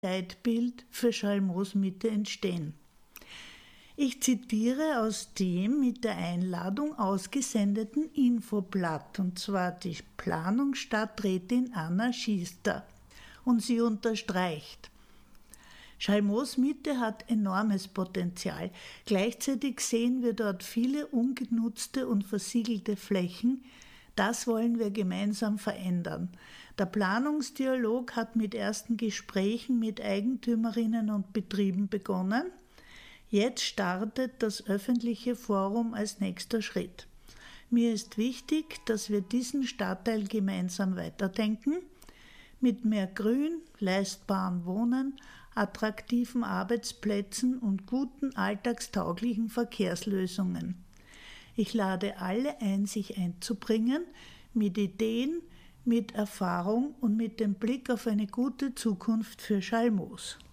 Leitbild für Schalmoos-Mitte entstehen. Ich zitiere aus dem mit der Einladung ausgesendeten Infoblatt, und zwar die Planungsstadträtin Anna Schiester. Und sie unterstreicht: Schalmoos-Mitte hat enormes Potenzial. Gleichzeitig sehen wir dort viele ungenutzte und versiegelte Flächen. Das wollen wir gemeinsam verändern. Der Planungsdialog hat mit ersten Gesprächen mit Eigentümerinnen und Betrieben begonnen. Jetzt startet das öffentliche Forum als nächster Schritt. Mir ist wichtig, dass wir diesen Stadtteil gemeinsam weiterdenken, mit mehr Grün, leistbarem Wohnen, attraktiven Arbeitsplätzen und guten alltagstauglichen Verkehrslösungen. Ich lade alle ein, sich einzubringen, mit Ideen, mit Erfahrung und mit dem Blick auf eine gute Zukunft für Schalmoos.